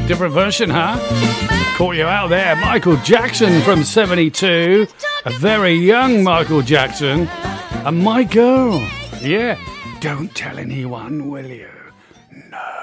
Different version, huh? Caught you out there. Michael Jackson from 72. A very young Michael Jackson. And My Girl. Yeah. Don't tell anyone, will you? No.